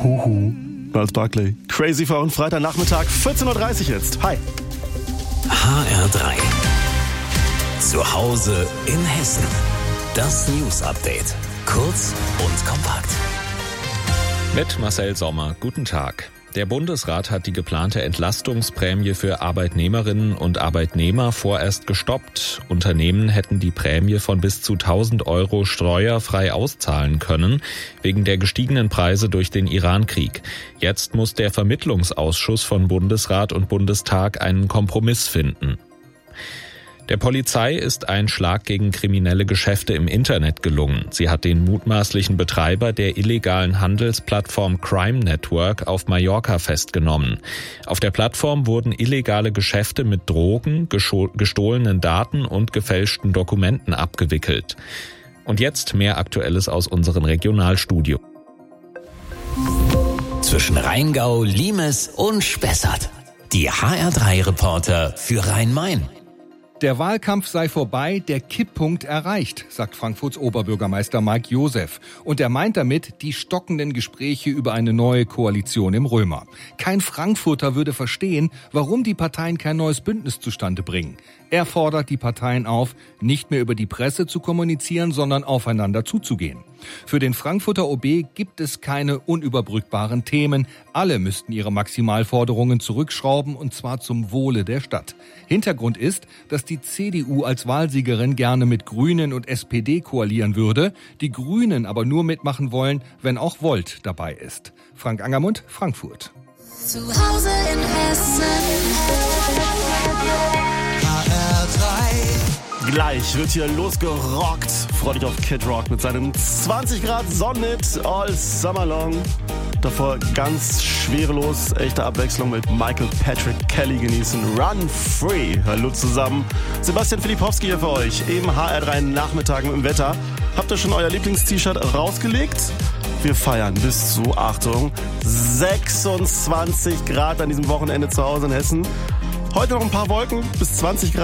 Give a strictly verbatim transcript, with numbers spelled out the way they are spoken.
Huhu. Als Barclay. Crazy Frau und Freitagnachmittag, vierzehn Uhr dreißig jetzt. Hi. H R drei. Zu Hause in Hessen. Das News Update. Kurz und kompakt. Mit Marcel Sommer. Guten Tag. Der Bundesrat hat die geplante Entlastungsprämie für Arbeitnehmerinnen und Arbeitnehmer vorerst gestoppt. Unternehmen hätten die Prämie von bis zu tausend Euro steuerfrei auszahlen können, wegen der gestiegenen Preise durch den Iran-Krieg. Jetzt muss der Vermittlungsausschuss von Bundesrat und Bundestag einen Kompromiss finden. Der Polizei ist ein Schlag gegen kriminelle Geschäfte im Internet gelungen. Sie hat den mutmaßlichen Betreiber der illegalen Handelsplattform Crime Network auf Mallorca festgenommen. Auf der Plattform wurden illegale Geschäfte mit Drogen, gestohlenen Daten und gefälschten Dokumenten abgewickelt. Und jetzt mehr Aktuelles aus unseren Regionalstudios. Zwischen Rheingau, Limes und Spessart. Die H R drei Reporter für Rhein-Main. Der Wahlkampf sei vorbei, der Kipppunkt erreicht, sagt Frankfurts Oberbürgermeister Mike Joseph. Und er meint damit die stockenden Gespräche über eine neue Koalition im Römer. Kein Frankfurter würde verstehen, warum die Parteien kein neues Bündnis zustande bringen. Er fordert die Parteien auf, nicht mehr über die Presse zu kommunizieren, sondern aufeinander zuzugehen. Für den Frankfurter O B gibt es keine unüberbrückbaren Themen. Alle müssten ihre Maximalforderungen zurückschrauben, und zwar zum Wohle der Stadt. Hintergrund ist, dass die C D U als Wahlsiegerin gerne mit Grünen und S P D koalieren würde, die Grünen aber nur mitmachen wollen, wenn auch Volt dabei ist. Frank Angermund, Frankfurt. Zu Hause in Hessen. Gleich wird hier losgerockt. Freu dich auf Kid Rock mit seinem zwanzig Grad Sonnenhit All Summer Long. Davor ganz schwerelos, echte Abwechslung mit Michael Patrick Kelly genießen. Run Free. Hallo zusammen. Sebastian Filipowski hier für euch. Eben H R drei Nachmittag mit dem Wetter. Habt ihr schon euer Lieblings-T-Shirt rausgelegt? Wir feiern bis zu, Achtung, sechsundzwanzig Grad an diesem Wochenende zu Hause in Hessen. Heute noch ein paar Wolken bis zwanzig Grad.